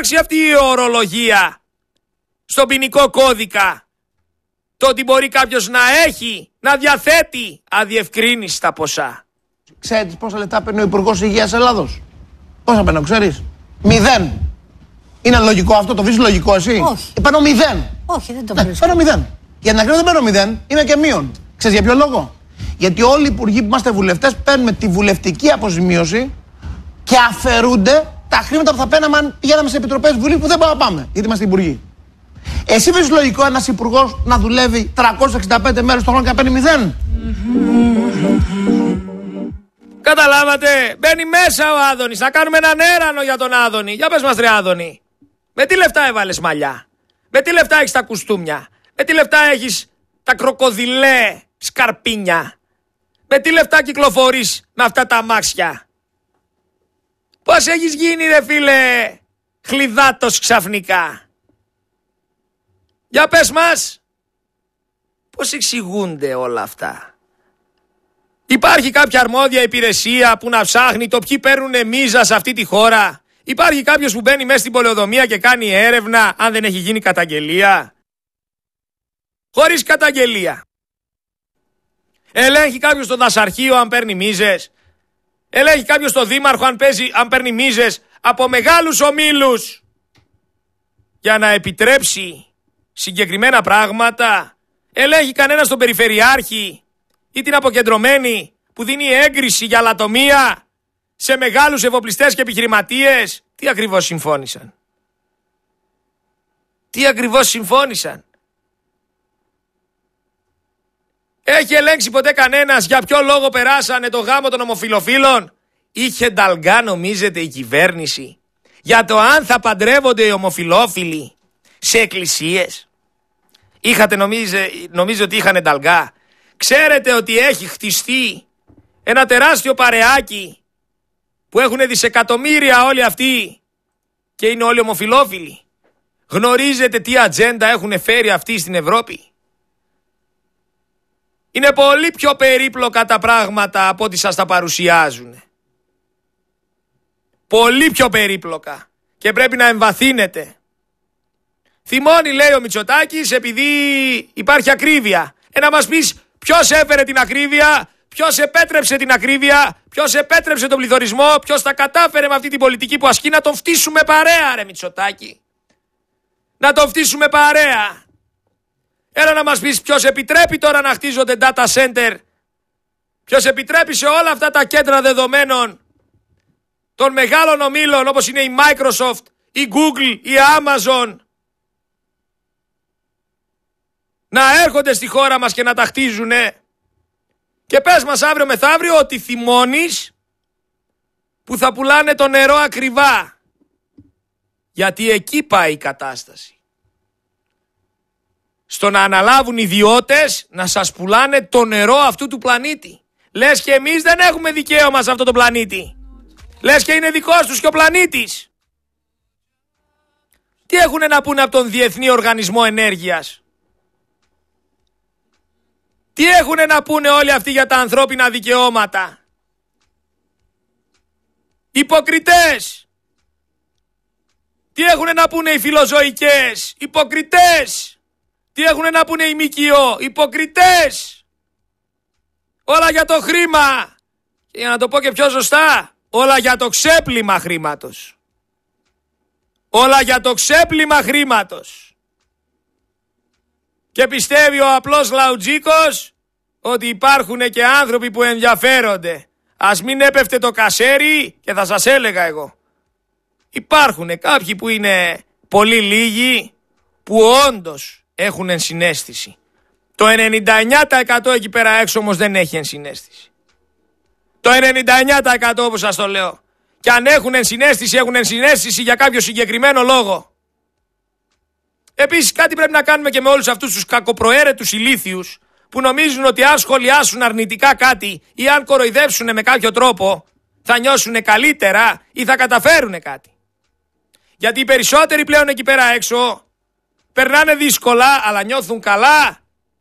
αλλάξει αυτή η ορολογία στον ποινικό κώδικα. Το ότι μπορεί κάποιος να έχει, να διαθέτει αδιευκρίνηστα ποσά. Ξέρεις πόσα λεπτά παίρνει ο Υπουργός Υγείας Ελλάδος? Πόσα παίρνω, ξέρεις? 0. Είναι λογικό αυτό, το βρίσκεις λογικό εσύ? Όχι. Παίρνω 0. Όχι, δεν το Ναι, βρίσκω. παίρνω 0. Για την ακρίβεια δεν παίρνω 0, είμαι και μείον. Ξέρεις για ποιο λόγο? Γιατί όλοι οι υπουργοί που είμαστε βουλευτές παίρνουμε τη βουλευτική αποζημίωση και αφαιρούνται τα χρήματα που θα παίρναμε αν πηγαίναμε σε επιτροπές Βουλή που δεν μπορούμε να πάμε, γιατί είμαστε υπουργοί. Εσύ βρίσκεις λογικό ένας υπουργός να δουλεύει 365 μέρες το χρόνο και να παίρνει 0? Καταλάβατε, μπαίνει μέσα ο Άδωνης, να κάνουμε έναν έρανο για τον Άδωνη. Για πες μας ρε Άδωνη, με τι λεφτά έβαλες μαλλιά? Με τι λεφτά έχεις τα κουστούμια? Με τι λεφτά έχεις τα κροκοδιλέ σκαρπίνια? Με τι λεφτά κυκλοφορείς με αυτά τα αμάξια? Πώς έχεις γίνει ρε φίλε χλιδάτος ξαφνικά? Για πες μας, πώς εξηγούνται όλα αυτά? Υπάρχει κάποια αρμόδια υπηρεσία που να ψάχνει το ποιοι παίρνουνε μίζα σε αυτή τη χώρα? Υπάρχει κάποιος που μπαίνει μέσα στην πολεοδομία και κάνει έρευνα αν δεν έχει γίνει καταγγελία? Χωρίς καταγγελία. Ελέγχει κάποιος το δασαρχείο αν παίρνει μίζες? Ελέγχει κάποιος το δήμαρχο αν παίρνει μίζες από μεγάλους ομίλους για να επιτρέψει συγκεκριμένα πράγματα? Ελέγχει κανένας τον περιφερειάρχη ή την αποκεντρωμένη που δίνει έγκριση για λατομεία σε μεγάλους εφοπλιστές και επιχειρηματίες? Τι ακριβώς συμφώνησαν? Τι ακριβώς συμφώνησαν? Έχει ελέγξει ποτέ κανένας για ποιο λόγο περάσανε το γάμο των ομοφυλοφίλων? Είχε νταλγκά νομίζετε η κυβέρνηση για το αν θα παντρεύονται οι ομοφυλόφιλοι σε εκκλησίες? Είχατε νομίζω ότι είχαν νταλγκά? Ξέρετε ότι έχει χτιστεί ένα τεράστιο παρεάκι που έχουν δισεκατομμύρια όλοι αυτοί και είναι όλοι ομοφυλόφιλοι? Γνωρίζετε τι ατζέντα έχουν φέρει αυτοί στην Ευρώπη? Είναι πολύ πιο περίπλοκα τα πράγματα από ό,τι σας τα παρουσιάζουν. Πολύ πιο περίπλοκα. Και πρέπει να εμβαθύνετε. Θυμώνει λέει ο Μητσοτάκης επειδή υπάρχει ακρίβεια. Να μας πεις ποιος έφερε την ακρίβεια, ποιος επέτρεψε την ακρίβεια, ποιος επέτρεψε τον πληθωρισμό, ποιος τα κατάφερε με αυτή την πολιτική που ασκεί? Να τον φτύσουμε παρέα ρε Μητσοτάκη. Να τον φτύσουμε παρέα. Έλα να μας πεις ποιος επιτρέπει τώρα να χτίζονται data center, ποιος επιτρέπει σε όλα αυτά τα κέντρα δεδομένων των μεγάλων ομίλων όπως είναι η Microsoft, η Google, η Amazon να έρχονται στη χώρα μας και να τα χτίζουνε? Και πες μας αύριο μεθαύριο ότι θυμώνεις που θα πουλάνε το νερό ακριβά, γιατί εκεί πάει η κατάσταση. Στο να αναλάβουν ιδιώτες να σας πουλάνε το νερό αυτού του πλανήτη. Λες και εμείς δεν έχουμε δικαίωμα σε αυτό το πλανήτη. Λες και είναι δικός τους και ο πλανήτης. Τι έχουνε να πούνε από τον Διεθνή Οργανισμό Ενέργειας? Τι έχουνε να πούνε όλοι αυτοί για τα ανθρώπινα δικαιώματα? Υποκριτές. Τι έχουνε να πούνε οι φιλοζωικές? Υποκριτές. Τι έχουνε να πούνε οι ΜΚΟ? Υποκριτές. Όλα για το χρήμα. Και για να το πω και πιο σωστά, όλα για το ξέπλυμα χρήματος. Όλα για το ξέπλυμα χρήματος. Και πιστεύει ο απλός λαουτζίκος ότι υπάρχουν και άνθρωποι που ενδιαφέρονται. Ας μην έπεφτε το κασέρι και θα σας έλεγα εγώ. Υπάρχουν κάποιοι που είναι πολύ λίγοι που όντως έχουν ενσυναίσθηση. Το 99% εκεί πέρα έξω όμως δεν έχει ενσυναίσθηση. Το 99% όπως σας το λέω. Και αν έχουν ενσυναίσθηση για κάποιο συγκεκριμένο λόγο. Επίσης κάτι πρέπει να κάνουμε και με όλους αυτούς τους κακοπροαίρετους ηλίθιους που νομίζουν ότι αν σχολιάσουν αρνητικά κάτι ή αν κοροϊδέψουν με κάποιο τρόπο θα νιώσουν καλύτερα ή θα καταφέρουν κάτι. Γιατί οι περισσότεροι πλέον εκεί πέρα έξω περνάνε δύσκολα αλλά νιώθουν καλά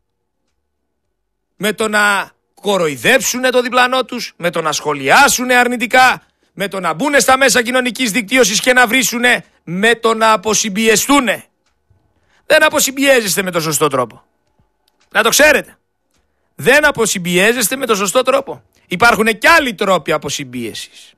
με το να κοροϊδέψουν το διπλανό τους, με το να σχολιάσουν αρνητικά, με το να μπουν στα μέσα κοινωνικής δικτύωσης και να βρίσουν με το να αποσυμπιεστούνε. Δεν αποσυμπιέζεστε με τον σωστό τρόπο. Να το ξέρετε. Δεν αποσυμπιέζεστε με τον σωστό τρόπο. Υπάρχουν και άλλοι τρόποι αποσυμπίεσης.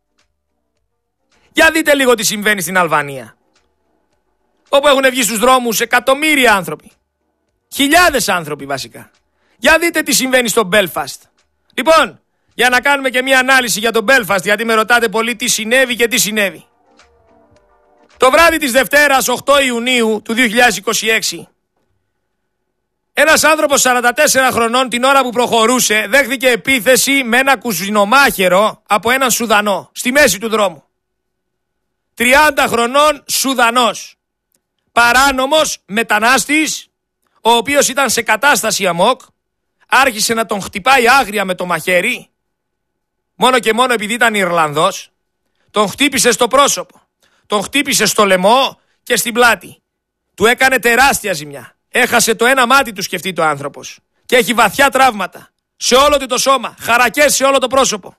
Για δείτε λίγο τι συμβαίνει στην Αλβανία, όπου έχουν βγει στους δρόμους εκατομμύρια άνθρωποι. Χιλιάδες άνθρωποι βασικά. Για δείτε τι συμβαίνει στο Μπέλφαστ. Λοιπόν, για να κάνουμε και μια ανάλυση για το Μπέλφαστ, γιατί με ρωτάτε πολύ τι συνέβη και τι συνέβη. Το βράδυ της Δευτέρας 8 Ιουνίου του 2026, ένας άνθρωπος 44 χρονών την ώρα που προχωρούσε δέχθηκε επίθεση με ένα κουζινομάχαιρο από έναν Σουδανό στη μέση του δρόμου. 30 χρονών Σουδανός, παράνομος μετανάστης, ο οποίος ήταν σε κατάσταση αμόκ, άρχισε να τον χτυπάει άγρια με το μαχαίρι, μόνο και μόνο επειδή ήταν Ιρλανδός, τον χτύπησε στο πρόσωπο, τον χτύπησε στο λαιμό και στην πλάτη. Του έκανε τεράστια ζημιά. Έχασε το ένα μάτι του, σκεφτεί το άνθρωπος, και έχει βαθιά τραύματα σε όλο του το σώμα, χαρακές σε όλο το πρόσωπο.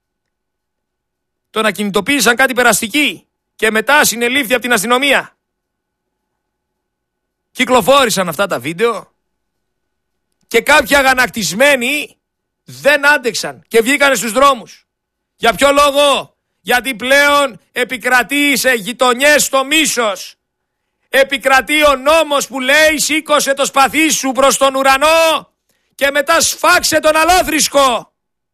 Τον ακινητοποίησαν κάτι περαστικοί και μετά συνελήφθη από την αστυνομία. Κυκλοφόρησαν αυτά τα βίντεο και κάποιοι αγανακτισμένοι δεν άντεξαν και βγήκανε στους δρόμους. Για ποιο λόγο? Γιατί πλέον επικρατεί σε γειτονιές το μίσος. Επικρατεί ο νόμος που λέει σήκωσε το σπαθί σου προς τον ουρανό και μετά σφάξε τον αλόθρησκο.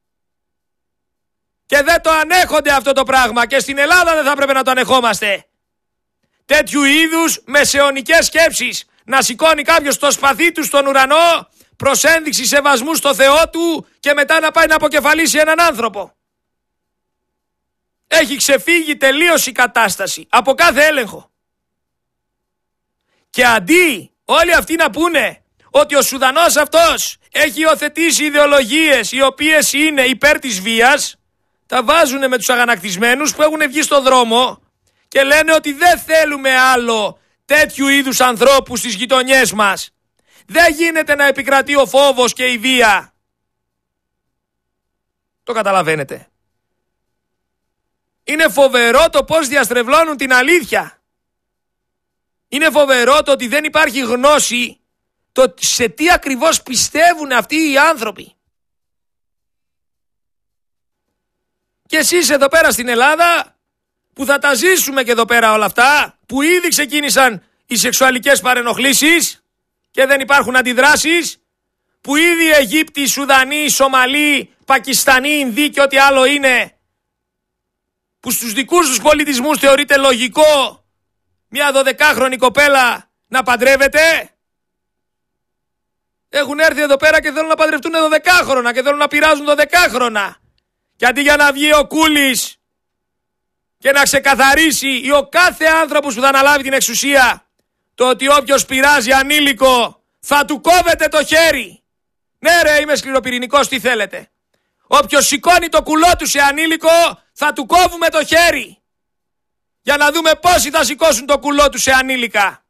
Και δεν το ανέχονται αυτό το πράγμα και στην Ελλάδα δεν θα πρέπει να το ανεχόμαστε. Τέτοιου είδους μεσαιωνικές σκέψεις, να σηκώνει κάποιος το σπαθί του στον ουρανό προς ένδειξη σεβασμού στο Θεό του και μετά να πάει να αποκεφαλίσει έναν άνθρωπο. Έχει ξεφύγει τελείως η κατάσταση από κάθε έλεγχο. Και αντί όλοι αυτοί να πούνε ότι ο Σουδανός αυτός έχει υιοθετήσει ιδεολογίες οι οποίες είναι υπέρ της βίας, τα βάζουν με τους αγανακτισμένους που έχουν βγει στον δρόμο και λένε ότι δεν θέλουμε άλλο τέτοιου είδους ανθρώπους στις γειτονιές μας. Δεν γίνεται να επικρατεί ο φόβος και η βία. Το καταλαβαίνετε? Είναι φοβερό το πώς διαστρεβλώνουν την αλήθεια. Είναι φοβερό το ότι δεν υπάρχει γνώση το σε τι ακριβώς πιστεύουν αυτοί οι άνθρωποι. Και εσείς εδώ πέρα στην Ελλάδα, που θα τα ζήσουμε και εδώ πέρα όλα αυτά, που ήδη ξεκίνησαν οι σεξουαλικές παρενοχλήσεις και δεν υπάρχουν αντιδράσεις, που ήδη οι Αιγύπτιοι, Σουδανοί, Σομαλοί, Πακιστανοί, Ινδοί και ό,τι άλλο είναι, που στους δικούς τους πολιτισμούς θεωρείται λογικό μια 12χρονη κοπέλα να παντρεύεται, έχουν έρθει εδώ πέρα και θέλουν να παντρευτούν 12χρονα και θέλουν να πειράζουν 12χρονα. Και αντί για να βγει ο Κούλης και να ξεκαθαρίσει, ή ο κάθε άνθρωπος που θα αναλάβει την εξουσία, το ότι όποιος πειράζει ανήλικο θα του κόβεται το χέρι. Ναι ρε, είμαι σκληροπυρηνικός, τι θέλετε? Όποιος σηκώνει το κουλό του σε ανήλικο θα του κόβουμε το χέρι. Για να δούμε πόσοι θα σηκώσουν το κουλό του σε ανήλικα.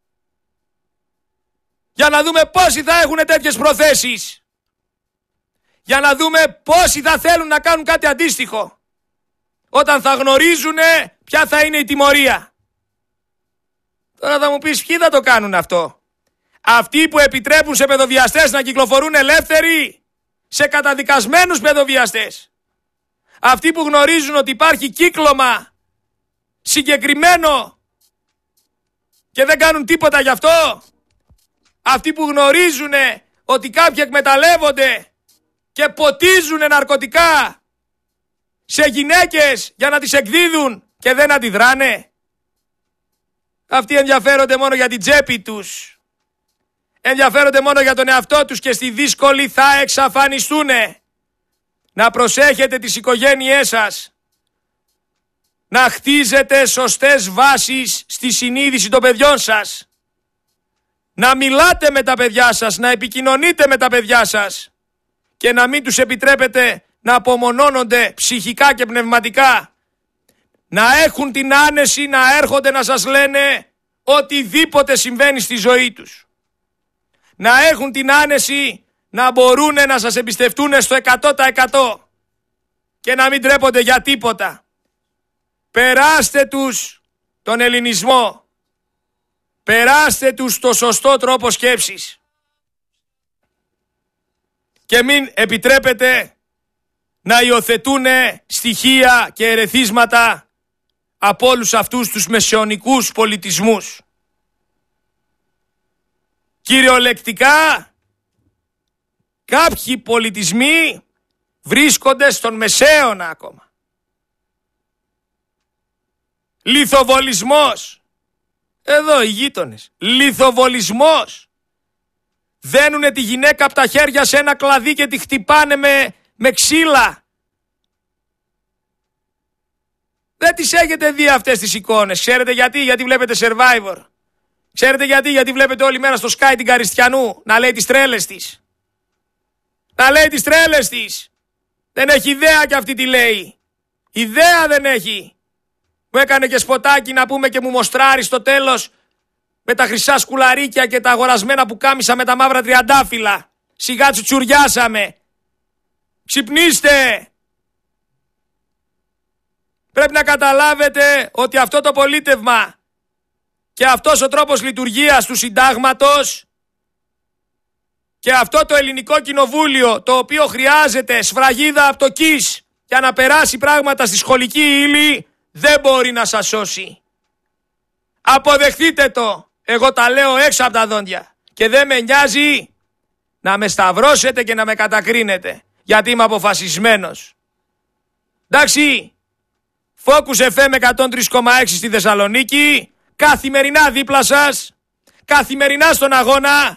Για να δούμε πόσοι θα έχουν τέτοιες προθέσεις. Για να δούμε πόσοι θα θέλουν να κάνουν κάτι αντίστοιχο όταν θα γνωρίζουν ποια θα είναι η τιμωρία. Τώρα θα μου πεις ποιοι θα το κάνουν αυτό? Αυτοί που επιτρέπουν σε παιδοβιαστές να κυκλοφορούν ελεύθεροι, σε καταδικασμένους παιδοβιαστές. Αυτοί που γνωρίζουν ότι υπάρχει κύκλωμα συγκεκριμένο και δεν κάνουν τίποτα γι' αυτό. Αυτοί που γνωρίζουν ότι κάποιοι εκμεταλλεύονται και ποτίζουν ναρκωτικά σε γυναίκες για να τις εκδίδουν και δεν αντιδράνε. Αυτοί ενδιαφέρονται μόνο για την τσέπη τους. Ενδιαφέρονται μόνο για τον εαυτό τους και στη δύσκολη θα εξαφανιστούνε. Να προσέχετε τις οικογένειές σας. Να χτίζετε σωστές βάσεις στη συνείδηση των παιδιών σας. Να μιλάτε με τα παιδιά σας, να επικοινωνείτε με τα παιδιά σας και να μην τους επιτρέπετε να απομονώνονται ψυχικά και πνευματικά. Να έχουν την άνεση να έρχονται να σας λένε οτιδήποτε συμβαίνει στη ζωή τους. Να έχουν την άνεση να μπορούν να σας εμπιστευτούν στο 100% και να μην τρέπονται για τίποτα. Περάστε τους τον ελληνισμό. Περάστε τους στο σωστό τρόπο σκέψης. Και μην επιτρέπετε να υιοθετούν στοιχεία και ερεθίσματα από όλους αυτούς τους μεσαιωνικούς πολιτισμούς. Κυριολεκτικά, κάποιοι πολιτισμοί βρίσκονται στον Μεσαίωνα ακόμα. Λιθοβολισμός. Εδώ οι γείτονες. Λιθοβολισμός. Δένουνε τη γυναίκα από τα χέρια σε ένα κλαδί και τη χτυπάνε με ξύλα. Δεν τις έχετε δει αυτές τις εικόνες. Ξέρετε γιατί? Γιατί βλέπετε Survivor. Ξέρετε γιατί? Γιατί βλέπετε όλη μέρα στο Sky την Καριστιανού να λέει τις τρέλες της. Να λέει τις τρέλες της. Δεν έχει ιδέα κι αυτή τι λέει. Ιδέα δεν έχει. Μου έκανε και σποτάκι να πούμε και μου μοστράρει στο τέλος με τα χρυσά σκουλαρίκια και τα αγορασμένα που κάμισα με τα μαύρα τριαντάφυλλα. Σιγά τσουτσουριάσαμε. Ξυπνήστε. Πρέπει να καταλάβετε ότι αυτό το πολίτευμα και αυτός ο τρόπος λειτουργίας του συντάγματος και αυτό το ελληνικό κοινοβούλιο, το οποίο χρειάζεται σφραγίδα από το ΚΙΣ για να περάσει πράγματα στη σχολική ύλη, δεν μπορεί να σας σώσει. Αποδεχτείτε το. Εγώ τα λέω έξω από τα δόντια. Και δεν με νοιάζει να με σταυρώσετε και να με κατακρίνετε, γιατί είμαι αποφασισμένος. Εντάξει, Focus FM 103,6 στη Θεσσαλονίκη, καθημερινά δίπλα σας, καθημερινά στον αγώνα.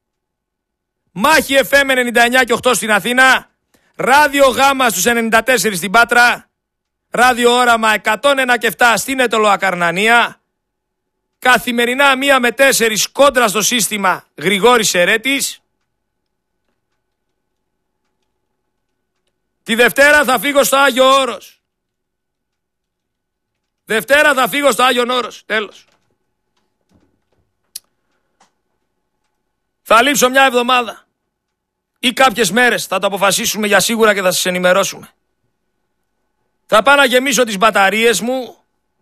Μάχη FM 99 και 8 στην Αθήνα, Ράδιο Γάμα στους 94 στην Πάτρα, Ράδιο Όραμα 101 και 7 στην Ετωλοακαρνανία, καθημερινά 1 με 4 κόντρα στο σύστημα Γρηγόρης Ερέτης. Τη Δευτέρα θα φύγω στο Άγιο Όρος. Δευτέρα θα φύγω στο Άγιον Όρος. Τέλος. Θα λείψω μια εβδομάδα ή κάποιες μέρες, θα το αποφασίσουμε για σίγουρα και θα σας ενημερώσουμε. Θα πάω να γεμίσω τις μπαταρίες μου,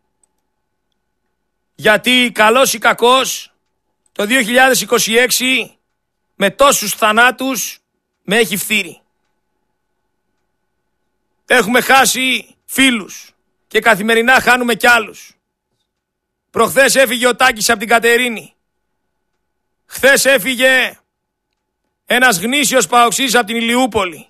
γιατί καλός ή κακός το 2026 με τόσους θανάτους με έχει φθείρει. Έχουμε χάσει φίλους και καθημερινά χάνουμε κι άλλους. Προχθές έφυγε ο Τάκης από την Κατερίνη. Χθες έφυγε ένας γνήσιος παοξής από την Ηλιούπολη.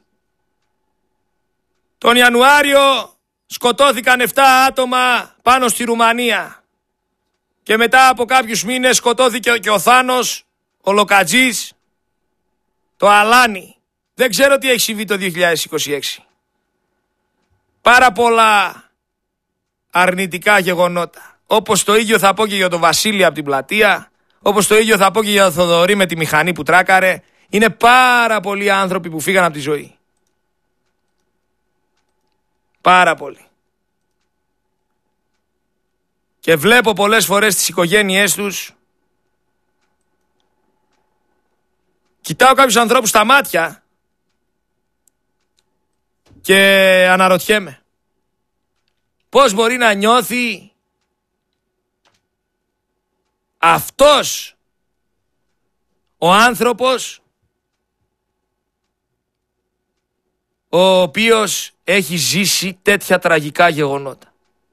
Τον Ιανουάριο σκοτώθηκαν 7 άτομα πάνω στη Ρουμανία. Και μετά από κάποιους μήνες σκοτώθηκε και ο Θάνος, ο Λοκατζής, το Αλάνι. Δεν ξέρω τι έχει συμβεί το 2026. Πάρα πολλά αρνητικά γεγονότα. Όπως το ίδιο θα πω και για τον Βασίλη από την Πλατεία, όπως το ίδιο θα πω και για τον Θοδωρή με τη μηχανή που τράκαρε. Είναι πάρα πολλοί άνθρωποι που φύγαν από τη ζωή. Πάρα πολλοί. Και βλέπω πολλές φορές τις οικογένειές τους. Κοιτάω κάποιους ανθρώπους στα μάτια και αναρωτιέμαι. Πώς μπορεί να νιώθει αυτός ο άνθρωπος ο οποίος έχει ζήσει τέτοια τραγικά γεγονότα.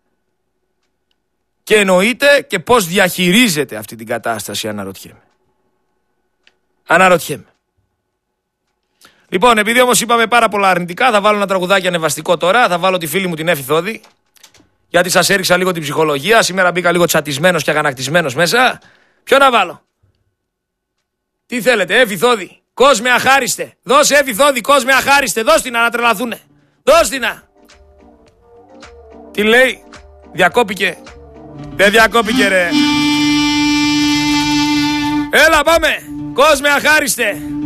Και εννοείται και πώς διαχειρίζεται αυτή την κατάσταση, αναρωτιέμαι. Λοιπόν, επειδή όμως είπαμε πάρα πολλά αρνητικά, θα βάλω ένα τραγουδάκι ανεβαστικό τώρα. Θα βάλω τη φίλη μου την Έφη Θόδη, γιατί σας έριξα λίγο την ψυχολογία. Σήμερα μπήκα λίγο τσατισμένος και αγανακτισμένος μέσα. Ποιο να βάλω? Τι θέλετε? Έφη Θόδη, κόσμε αχάριστε. Δώσε Έφη Θόδη, κόσμε αχάριστε. Δώσ' την να τρελαθούνε. Δώσ' την να. Τι λέει? Διακόπηκε? Δεν διακόπηκε ρε. Έλα πάμε. Κόσμε αχάριστε.